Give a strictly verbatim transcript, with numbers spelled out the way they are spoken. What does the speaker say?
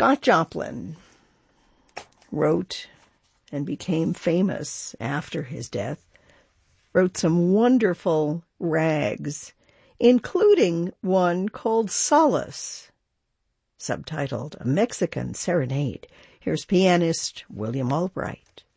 Scott Joplin wrote and became famous after his death, wrote some wonderful rags, including one called Solace, subtitled A Mexican Serenade. Here's pianist William Albright.